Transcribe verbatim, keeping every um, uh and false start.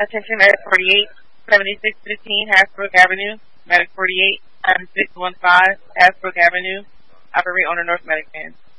Attention Medic forty-eight, seventy-six fifteen Hasbrook Avenue. Medic forty-eight, nine six one five Hasbrook Avenue. Operate on the North Medic Van.